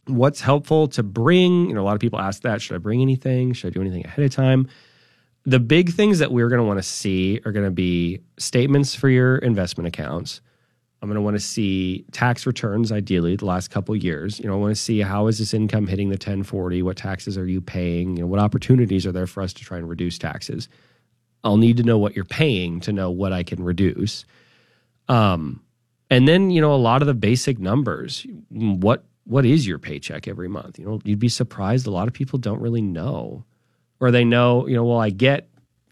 what's helpful to bring. A lot of people ask that. Should I bring anything? Should I do anything ahead of time? The big things that we're going to want to see are going to be statements for your investment accounts. I'm going to want to see tax returns, ideally, the last couple of years. I want to see how is this income hitting the 1040? What taxes are you paying? What opportunities are there for us to try and reduce taxes? I'll need to know what you're paying to know what I can reduce. And then, a lot of the basic numbers. What is your paycheck every month? You'd be surprised. A lot of people don't really know. Or they know, well, I get,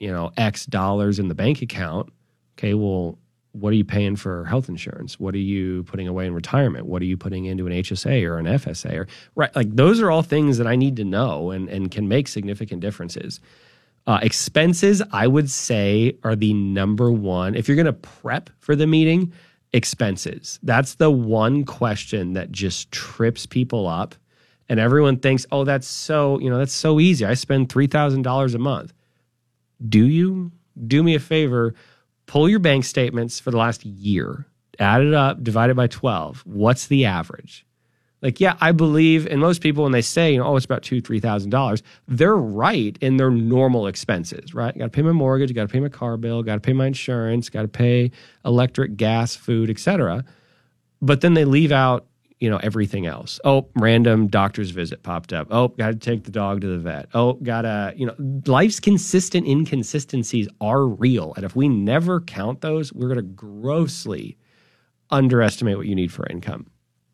X dollars in the bank account. Okay, well, what are you paying for health insurance? What are you putting away in retirement? What are you putting into an HSA or an FSA? Right, like those are all things that I need to know and can make significant differences. Expenses, I would say, are the number one. If you're going to prep for the meeting, expenses. That's the one question that just trips people up. And everyone thinks, oh, that's so easy. I spend $3,000 a month. Do you? Do me a favor. Pull your bank statements for the last year, add it up, divide it by 12. What's the average? Like, yeah, I believe, and most people when they say, it's about $2,000, $3,000, they're right in their normal expenses, right? Got to pay my mortgage, got to pay my car bill, got to pay my insurance, got to pay electric, gas, food, etc. But then they leave out, everything else. Oh, random doctor's visit popped up. Oh, got to take the dog to the vet. Oh, life's consistent inconsistencies are real. And if we never count those, we're going to grossly underestimate what you need for income.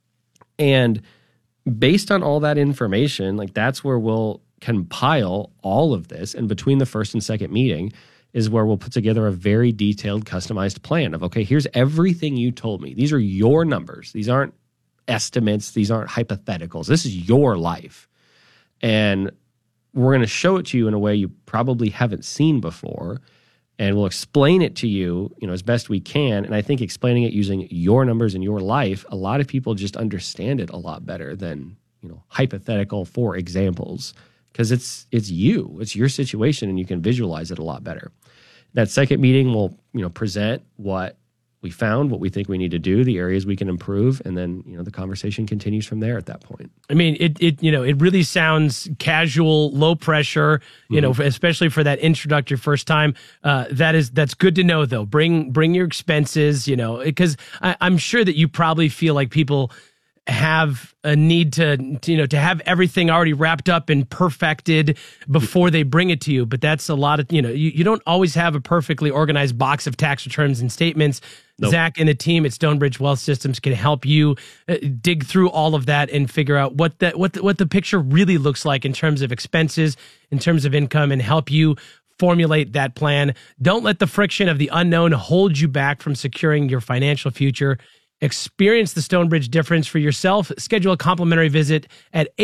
And based on all that information, that's where we'll compile all of this. And between the first and second meeting is where we'll put together a very detailed, customized plan of, okay, here's everything you told me. These are your numbers. These aren't estimates. These aren't hypotheticals. This is your life. And we're going to show it to you in a way you probably haven't seen before. And we'll explain it to you, as best we can. And I think explaining it using your numbers in your life, a lot of people just understand it a lot better than, hypothetical for examples. Because it's your situation, and you can visualize it a lot better. That second meeting will, present what we found, what we think we need to do, the areas we can improve, and then the conversation continues from there at that point. I mean, it really sounds casual, low pressure, especially for that introductory first time. That's good to know though. Bring your expenses, because I'm sure that you probably feel like people have a need to have everything already wrapped up and perfected before they bring it to you. But that's a lot of, you don't always have a perfectly organized box of tax returns and statements. Nope. Zach and the team at Stonebridge Wealth Systems can help you dig through all of that and figure out what the picture really looks like in terms of expenses, in terms of income, and help you formulate that plan. Don't let the friction of the unknown hold you back from securing your financial future. Experience the Stonebridge difference for yourself. Schedule a complimentary visit at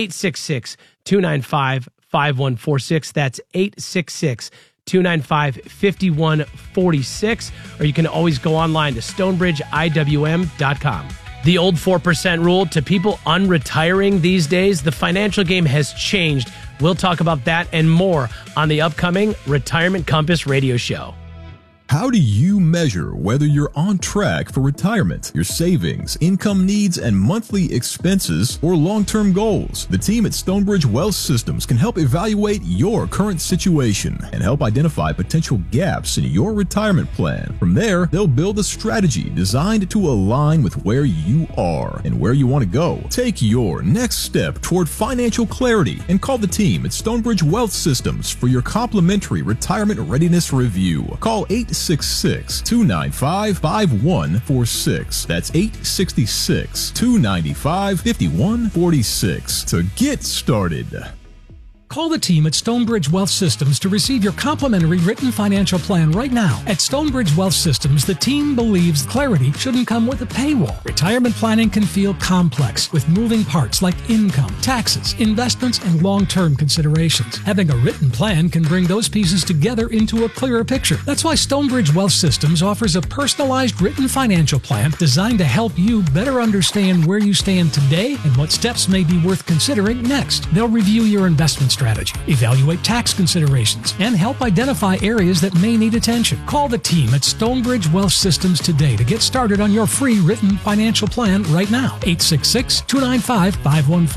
866-295-5146. That's 866-295-5146. Or you can always go online to stonebridgeiwm.com. The old 4% rule to people unretiring these days, the financial game has changed. We'll talk about that and more on the upcoming Retirement Compass radio show. How do you measure whether you're on track for retirement, your savings, income needs, and monthly expenses, or long-term goals? The team at Stonebridge Wealth Systems can help evaluate your current situation and help identify potential gaps in your retirement plan. From there, they'll build a strategy designed to align with where you are and where you want to go. Take your next step toward financial clarity and call the team at Stonebridge Wealth Systems for your complimentary retirement readiness review. Call 866-295-5146. That's 866-295-5146 to get started. Call the team at Stonebridge Wealth Systems to receive your complimentary written financial plan right now. At Stonebridge Wealth Systems, the team believes clarity shouldn't come with a paywall. Retirement planning can feel complex with moving parts like income, taxes, investments, and long-term considerations. Having a written plan can bring those pieces together into a clearer picture. That's why Stonebridge Wealth Systems offers a personalized written financial plan designed to help you better understand where you stand today and what steps may be worth considering next. They'll review your investment strategy, evaluate tax considerations, and help identify areas that may need attention. Call the team at Stonebridge Wealth Systems today to get started on your free written financial plan right now. 866-295-5146.